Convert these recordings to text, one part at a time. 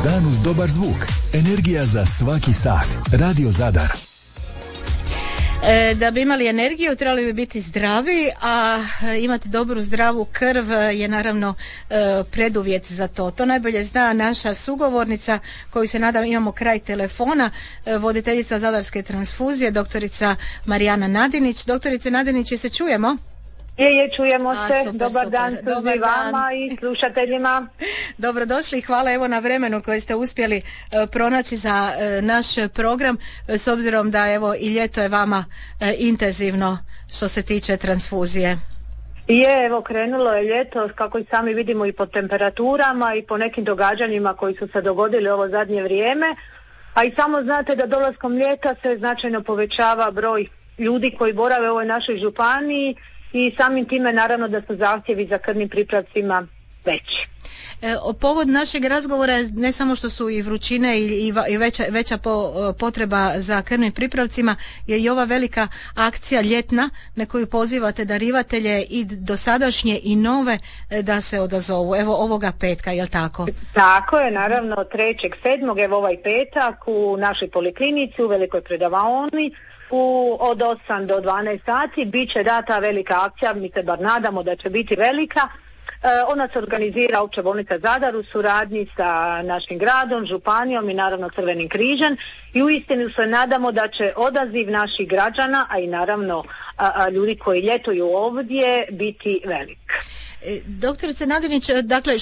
dan uz dobar zvuk. Energija za svaki sat. Radio Zadar. Da bi imali energiju trebali bi biti zdravi, a imati dobru zdravu krv je naravno preduvjet za to. To najbolje zna naša sugovornica koju se nadam imamo kraj telefona, voditeljica Zadarske transfuzije, doktorica Marijana Nadinić. Doktorice Nadinić, se čujemo? Čujemo se. Super, dobar super. Dan svi vama i slušateljima. Dobrodošli i hvala evo na vremenu koje ste uspjeli pronaći za naš program, s obzirom da evo i ljeto je vama intenzivno što se tiče transfuzije. Evo krenulo je ljeto, kako i sami vidimo i po temperaturama i po nekim događanjima koji su se dogodili ovo zadnje vrijeme, a i samo znate da dolaskom ljeta se značajno povećava broj ljudi koji borave u ovoj našoj županiji i samim time naravno da su zahtjevi za krvnim pripravcima veći. Povod našeg razgovora je ne samo što su i vrućine i veća potreba za krvnim pripravcima, je i ova velika akcija ljetna na koju pozivate darivatelje i dosadašnje i nove da se odazovu. Evo ovoga petka, jel tako? Tako je, naravno 3.7. evo ovaj petak u našoj poliklinici u velikoj predavaoni od 8 do 12 sati bit će data velika akcija, mi se bar nadamo da će biti velika. Ona se organizira Opća bolnica Zadar u suradnji sa našim gradom, županijom i naravno Crvenim križem i uistinu se nadamo da će odaziv naših građana, a i naravno ljudi koji ljetuju ovdje biti velik. Doktorice Nadinić, dakle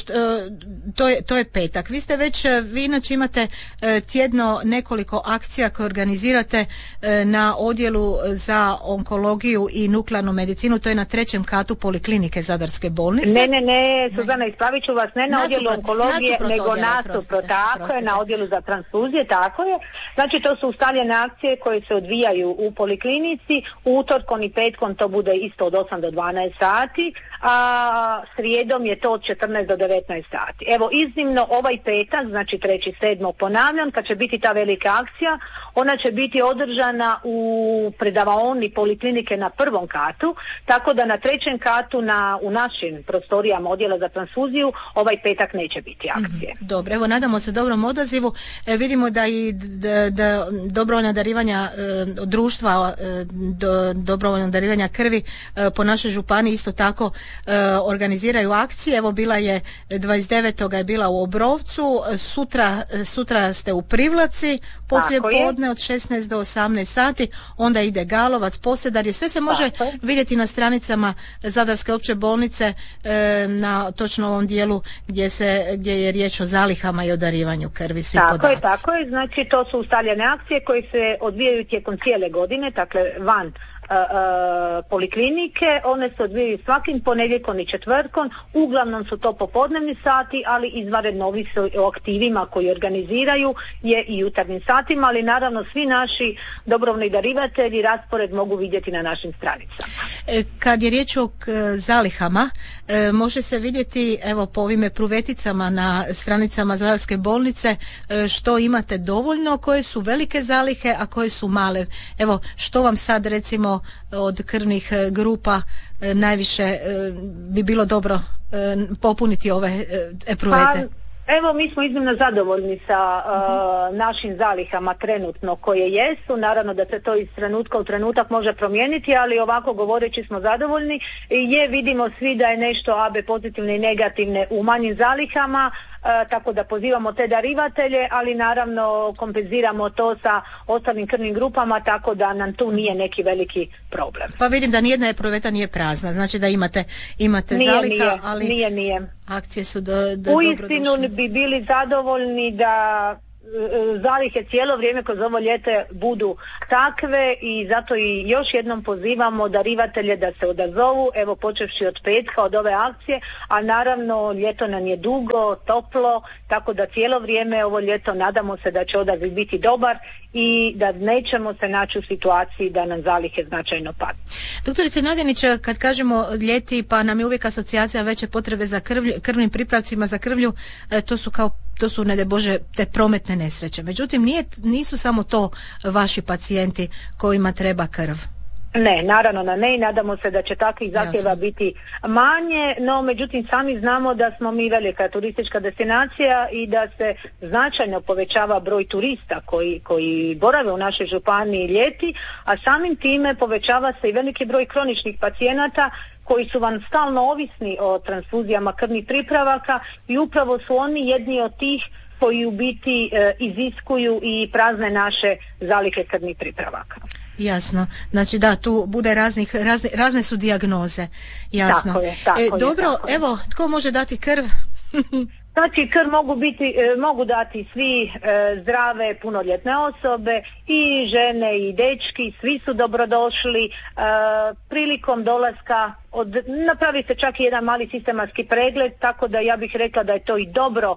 to je petak. Vi inače imate tjedno nekoliko akcija koje organizirate na odjelu za onkologiju i nuklearnu medicinu, to je na 3. katu poliklinike Zadarske bolnice. Ne, Suzana, ispravit ću vas, ne na odjelu onkologije, nego nasuprot, tako je, na odjelu za transfuzije, tako je. Znači to su ustaljene akcije koje se odvijaju u poliklinici, utorkom i petkom to bude isto od 8 do 12 sati, a srijedom je to od 14 do 19 sati. Evo iznimno ovaj petak, znači 3.7. ponavljam, kad će biti ta velika akcija, ona će biti održana u predavaoni poliklinike na 1. katu, tako da na 3. katu u našim prostorijama odjela za transfuziju ovaj petak neće biti akcije. Dobro, evo nadamo se dobrom odazivu. Vidimo da i da dobrovoljna darivanja društva dobrovoljno darivanja krvi po našoj županiji isto tako organiziraju akcije. Evo bila je 29. je bila u Obrovcu, sutra ste u Privlaci, poslije podne od 16 do 18 sati, onda ide Galovac, Posedarje, sve se može vidjeti na stranicama Zadarske opće bolnice na točno ovom dijelu gdje je riječ o zalihama i o darivanju krvi, svi podaci. Tako je, znači to su ustaljene akcije koje se odvijaju tijekom cijele godine, dakle van poliklinike, one se odvijaju svakim ponedjeljkom i četvrtkom, uglavnom su to popodnevni sati, ali izvanredno ovisi o aktivima koji organiziraju je i jutarnjim satima, ali naravno svi naši dobrovoljni darivatelji raspored mogu vidjeti na našim stranicama. Kad je riječ o zalihama, može se vidjeti evo po ovim epruveticama na stranicama Zadarske bolnice što imate dovoljno, koje su velike zalihe, a koje su male. Evo što vam sad recimo od krvnih grupa najviše bi bilo dobro popuniti ove epruvete? Evo mi smo iznimno zadovoljni sa našim zalihama trenutno koje jesu, naravno da se to iz trenutka u trenutak može promijeniti, ali ovako govoreći smo zadovoljni. Vidimo svi da je nešto AB pozitivne i negativne u manjim zalihama, tako da pozivamo te darivatelje, ali naravno kompenziramo to sa ostalim krvnim grupama, tako da nam tu nije neki veliki problem. Pa vidim da nijedna epruveta nije prazna, znači da imate zaliha, ali nije. Akcije su uistinu bi bili zadovoljni da zalihe cijelo vrijeme kroz ovo ljeto budu takve i zato i još jednom pozivamo darivatelje da se odazovu, evo počevši od petka, od ove akcije, a naravno ljeto nam je dugo, toplo, tako da cijelo vrijeme ovo ljeto nadamo se da će odaziv biti dobar i da nećemo se naći u situaciji da nam zalihe značajno padnu. Doktorice Nadinić, kad kažemo ljeti pa nam je uvijek asocijacija veće potrebe za krvnim pripravcima, za krvlju, to su ne daj Bože te prometne nesreće. Međutim, nisu samo to vaši pacijenti kojima treba krv. Ne, naravno da ne i nadamo se da će takvih zahtjeva biti manje, no međutim sami znamo da smo mi velika turistička destinacija i da se značajno povećava broj turista koji borave u našoj županiji ljeti, a samim time povećava se i veliki broj kroničnih pacijenata koji su vam stalno ovisni o transfuzijama krvnih pripravaka i upravo su oni jedni od tih koji u biti iziskuju i prazne naše zalihe krvnih pripravaka. Jasno, znači da, tu bude razne su dijagnoze, jasno. Tako je, dobro, evo, tko može dati krv? Znači krv mogu dati svi zdrave punoljetne osobe, i žene i dečki, svi su dobrodošli. Prilikom dolaska napravi se čak i jedan mali sistematski pregled, tako da ja bih rekla da je to i dobro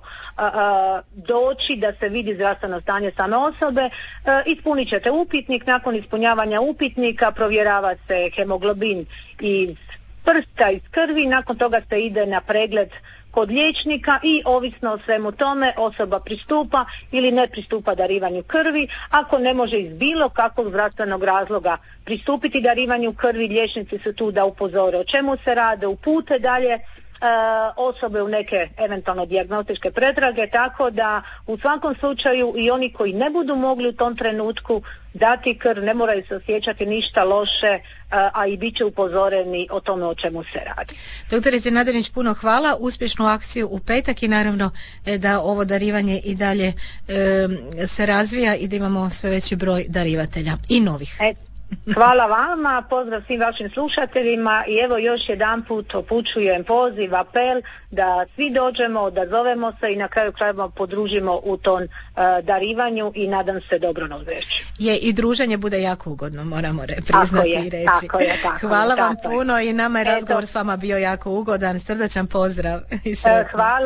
doći da se vidi zdravstveno stanje same osobe. Ispunit ćete upitnik, nakon ispunjavanja upitnika provjerava se hemoglobin iz prsta, iz krvi, nakon toga se ide na pregled kod liječnika i ovisno o svemu tome osoba pristupa ili ne pristupa darivanju krvi. Ako ne može iz bilo kakvog zdravstvenog razloga pristupiti darivanju krvi, liječnici su tu da upozore o čemu se rade, upute dalje osobe u neke eventualno dijagnostičke pretrage, tako da u svakom slučaju i oni koji ne budu mogli u tom trenutku dati krv ne moraju se osjećati ništa loše, a i bit će upozoreni o tome o čemu se radi. Doktorice Nadanić, puno hvala, uspješnu akciju u petak i naravno da ovo darivanje i dalje se razvija i da imamo sve veći broj darivatelja i novih. Hvala vama, pozdrav svim vašim slušateljima i evo još jedanput upućujem poziv, apel da svi dođemo, odazovemo se i na kraju krajeva podružimo u tom darivanju i nadam se dobro na uzreću. I druženje bude jako ugodno, moramo priznati i reći. Hvala vam puno i nama je razgovor s vama bio jako ugodan, srdačan pozdrav. Hvala.